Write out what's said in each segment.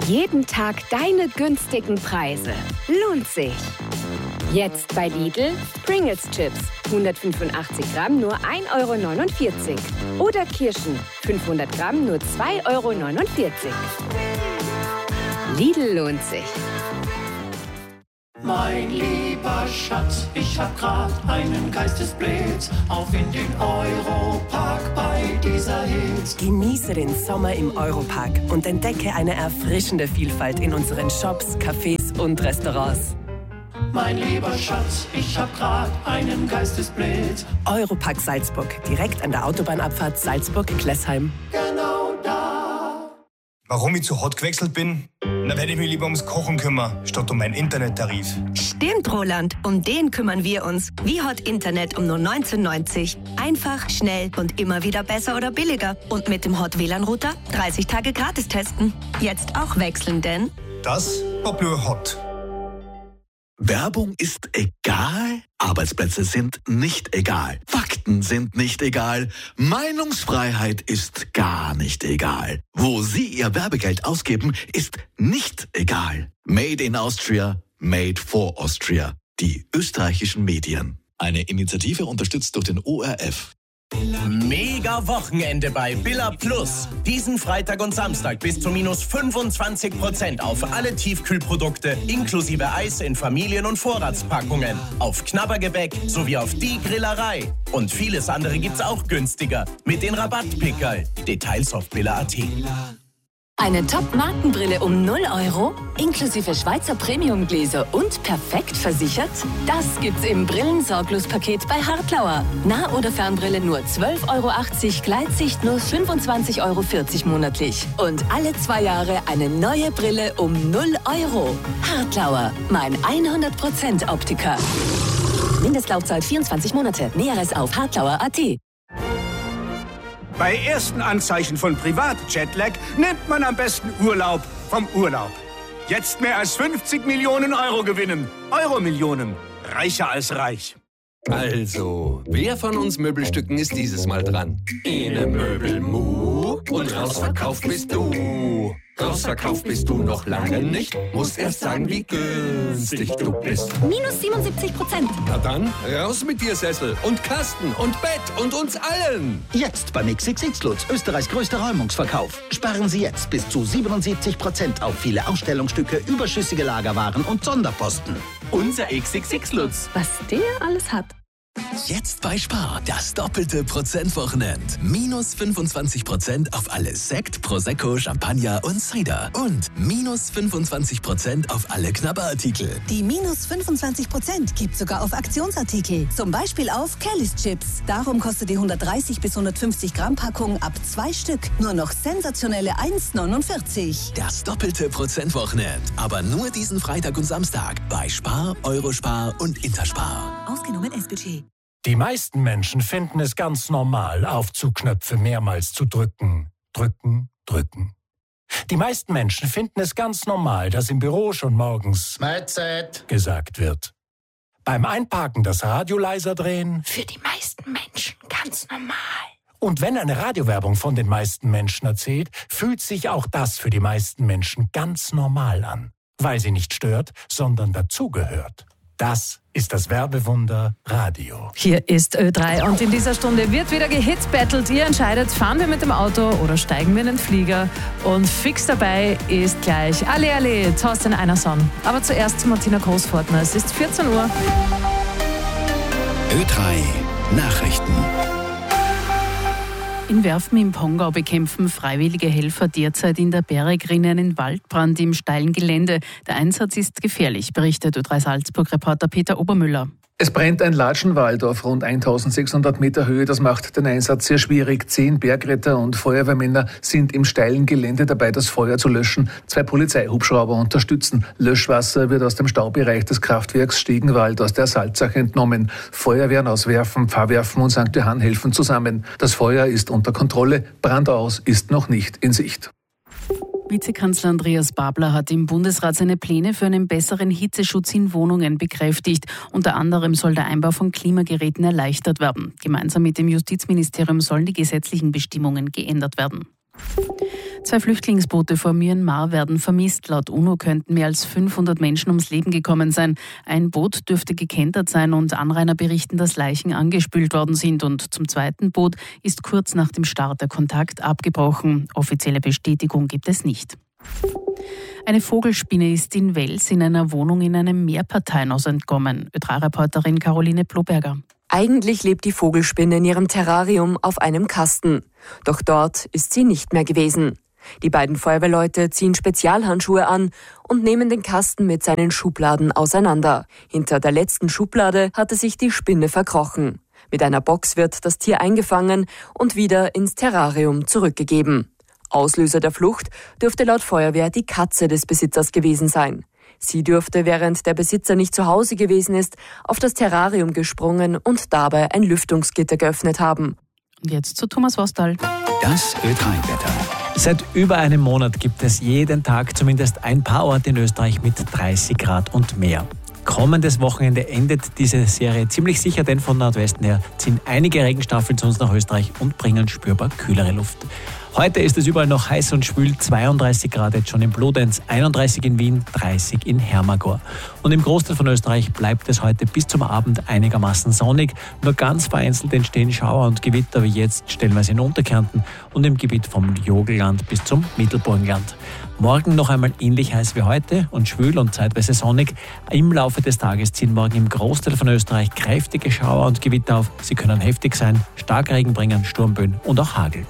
Jeden Tag deine günstigen Preise. Lohnt sich. Jetzt bei Lidl Pringles Chips. 185 Gramm nur 1,49 €. Oder Kirschen. 500 Gramm nur 2,49 €. Lidl lohnt sich. Mein lieber Schatz, ich hab grad einen Geistesblitz auf in den Europark bei dieser Hitze. Genieße den Sommer im Europark und entdecke eine erfrischende Vielfalt in unseren Shops, Cafés und Restaurants. Mein lieber Schatz, ich hab grad einen Geistesblitz. Europark Salzburg, direkt an der Autobahnabfahrt Salzburg-Klessheim. Genau da. Warum ich zu hot gewechselt bin? Da werde ich mich lieber ums Kochen kümmern, statt um meinen Internettarif. Stimmt, Roland. Um den kümmern wir uns. Wie Hot Internet um nur 19,90. Einfach, schnell und immer wieder besser oder billiger. Und mit dem Hot WLAN-Router 30 Tage gratis testen. Jetzt auch wechseln, denn... Das war Blue Hot. Werbung ist egal, Arbeitsplätze sind nicht egal, Fakten sind nicht egal, Meinungsfreiheit ist gar nicht egal. Wo Sie Ihr Werbegeld ausgeben, ist nicht egal. Made in Austria, made for Austria. Die österreichischen Medien. Eine Initiative unterstützt durch den ORF. Mega Wochenende bei Billa Plus. Diesen Freitag und Samstag bis zu minus 25% auf alle Tiefkühlprodukte inklusive Eis in Familien- und Vorratspackungen, auf Knabbergebäck sowie auf die Grillerei. Und vieles andere gibt's auch günstiger mit den Rabattpickerl. Details auf billa.at. Eine Top-Markenbrille um 0 €, inklusive Schweizer Premium-Gläser und perfekt versichert? Das gibt's im Brillensorglos-Paket bei Hartlauer. Nah- oder Fernbrille nur 12,80 €, Gleitsicht nur 25,40 € monatlich. Und alle 2 Jahre eine neue Brille um 0 €. Hartlauer, mein 100% Optiker. Mindestlaufzeit 24 Monate. Näheres auf hartlauer.at. Bei ersten Anzeichen von Privat-Jetlag nimmt man am besten Urlaub vom Urlaub. Jetzt mehr als 50 Millionen Euro gewinnen. Euro-Millionen. Reicher als reich. Also, wer von uns Möbelstücken ist dieses Mal dran? Ene Möbelmu und rausverkauft bist du. Rausverkauft bist du noch lange nicht. Musst erst sagen, wie günstig du bist. Minus 77%. Na dann, raus mit dir, Sessel und Kasten und Bett und uns allen. Jetzt beim XXX Lutz, Österreichs größter Räumungsverkauf. Sparen Sie jetzt bis zu 77% auf viele Ausstellungsstücke, überschüssige Lagerwaren und Sonderposten. Unser XXX Lutz. Was der alles hat. Jetzt bei Spar, das doppelte Prozentwochenend. Minus 25% auf alle Sekt, Prosecco, Champagner und Cider. Und minus 25% auf alle Knabberartikel. Die minus 25% gibt sogar auf Aktionsartikel. Zum Beispiel auf Kellys Chips. Darum kostet die 130 bis 150 Gramm Packung ab 2 Stück nur noch sensationelle 1,49. Das doppelte Prozentwochenend. Aber nur diesen Freitag und Samstag bei Spar, Eurospar und Interspar. Ausgenommen S-Budget. Die meisten Menschen finden es ganz normal, Aufzugknöpfe mehrmals zu drücken. Drücken, drücken. Die meisten Menschen finden es ganz normal, dass im Büro schon morgens Mahlzeit gesagt wird. Beim Einparken das Radio leiser drehen. Für die meisten Menschen ganz normal. Und wenn eine Radiowerbung von den meisten Menschen erzählt, fühlt sich auch das für die meisten Menschen ganz normal an. Weil sie nicht stört, sondern dazugehört. Das ist das Werbewunder Radio. Hier ist Ö3 und in dieser Stunde wird wieder gehitbattelt. Ihr entscheidet, fahren wir mit dem Auto oder steigen wir in den Flieger? Und fix dabei ist gleich Alle, alle, Thorsten Einerson. Aber zuerst zu Martina Großfortner. Es ist 14 Uhr. Ö3 Nachrichten. In Werfen im Pongau bekämpfen freiwillige Helfer derzeit in der Bergrinne einen Waldbrand im steilen Gelände. Der Einsatz ist gefährlich, berichtet Ö3 Salzburg-Reporter Peter Obermüller. Es brennt ein Latschenwald auf rund 1600 Meter Höhe. Das macht den Einsatz sehr schwierig. 10 Bergretter und Feuerwehrmänner sind im steilen Gelände dabei, das Feuer zu löschen. 2 Polizeihubschrauber unterstützen. Löschwasser wird aus dem Staubereich des Kraftwerks Stegenwald aus der Salzach entnommen. Feuerwehren aus Werfen, Pfarrwerfen und St. Johann helfen zusammen. Das Feuer ist unter Kontrolle. Brandaus ist noch nicht in Sicht. Vizekanzler Andreas Babler hat im Bundesrat seine Pläne für einen besseren Hitzeschutz in Wohnungen bekräftigt. Unter anderem soll der Einbau von Klimageräten erleichtert werden. Gemeinsam mit dem Justizministerium sollen die gesetzlichen Bestimmungen geändert werden. 2 Flüchtlingsboote vor Myanmar werden vermisst. Laut UNO könnten mehr als 500 Menschen ums Leben gekommen sein. Ein Boot dürfte gekentert sein und Anrainer berichten, dass Leichen angespült worden sind. Und zum zweiten Boot ist kurz nach dem Start der Kontakt abgebrochen. Offizielle Bestätigung gibt es nicht. Eine Vogelspinne ist in Wels in einer Wohnung in einem Meerparteienhaus entkommen. ÖTRA-Reporterin Caroline Ploberger. Eigentlich lebt die Vogelspinne in ihrem Terrarium auf einem Kasten. Doch dort ist sie nicht mehr gewesen. Die beiden Feuerwehrleute ziehen Spezialhandschuhe an und nehmen den Kasten mit seinen Schubladen auseinander. Hinter der letzten Schublade hatte sich die Spinne verkrochen. Mit einer Box wird das Tier eingefangen und wieder ins Terrarium zurückgegeben. Auslöser der Flucht dürfte laut Feuerwehr die Katze des Besitzers gewesen sein. Sie dürfte, während der Besitzer nicht zu Hause gewesen ist, auf das Terrarium gesprungen und dabei ein Lüftungsgitter geöffnet haben. Und jetzt zu Thomas Wostal. Das Ö3-Wetter. Seit über einem Monat gibt es jeden Tag zumindest ein paar Orte in Österreich mit 30 Grad und mehr. Kommendes Wochenende endet diese Serie ziemlich sicher, denn von Nordwesten her ziehen einige Regenstaffeln zu uns nach Österreich und bringen spürbar kühlere Luft. Heute ist es überall noch heiß und schwül, 32 Grad jetzt schon in Bludenz, 31 in Wien, 30 in Hermagor. Und im Großteil von Österreich bleibt es heute bis zum Abend einigermaßen sonnig. Nur ganz vereinzelt entstehen Schauer und Gewitter wie jetzt stellenweise in Unterkärnten und im Gebiet vom Jogelland bis zum Mittelburgenland. Morgen noch einmal ähnlich heiß wie heute und schwül und zeitweise sonnig. Im Laufe des Tages ziehen morgen im Großteil von Österreich kräftige Schauer und Gewitter auf. Sie können heftig sein, Starkregen bringen, Sturmböen und auch Hagel.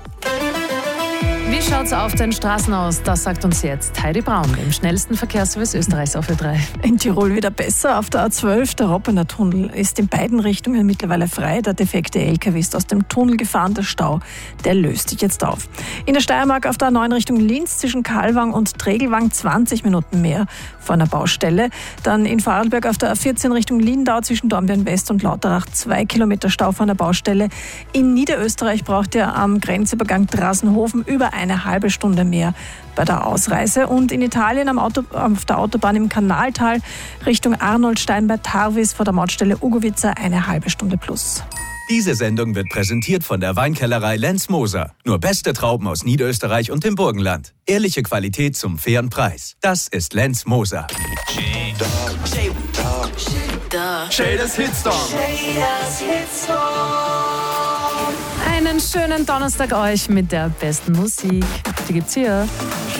Wie schaut's auf den Straßen aus? Das sagt uns jetzt Heidi Braun im schnellsten Verkehrsservice Österreichs auf Ö3. In Tirol wieder besser. Auf der A12, der Roppener Tunnel, ist in beiden Richtungen mittlerweile frei. Der defekte LKW ist aus dem Tunnel gefahren. Der Stau, der löst sich jetzt auf. In der Steiermark auf der A9 Richtung Linz zwischen Kalwang und Tregelwang 20 Minuten mehr vor einer Baustelle. Dann in Vorarlberg auf der A14 Richtung Lindau zwischen Dornbirn West und Lauterach 2 Kilometer Stau vor einer Baustelle. In Niederösterreich braucht ihr am Grenzübergang Drassenhofen über eine halbe Stunde mehr bei der Ausreise. Und in Italien auf der Autobahn im Kanaltal Richtung Arnoldstein bei Tarvis vor der Mautstelle Ugovica eine halbe Stunde plus. Diese Sendung wird präsentiert von der Weinkellerei Lenz Moser. Nur beste Trauben aus Niederösterreich und dem Burgenland. Ehrliche Qualität zum fairen Preis. Das ist Lenz Moser. Shaders Hitstorm. Einen schönen Donnerstag euch mit der besten Musik. Die gibt's hier.